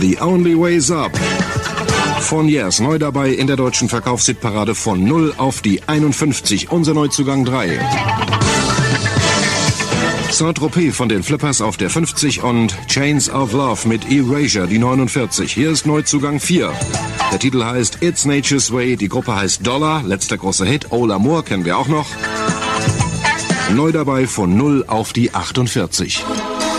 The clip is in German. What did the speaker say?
The Only Way's Up. Von Yes, neu dabei in der deutschen Verkaufshitparade von 0 auf die 51, unser Neuzugang 3. Saint-Tropez von den Flippers auf der 50 und Chains of Love mit Erasure, die 49. Hier ist Neuzugang 4. Der Titel heißt It's Nature's Way, die Gruppe heißt Dollar, letzter großer Hit, Oh L'Amour kennen wir auch noch. Neu dabei von 0 auf die 48.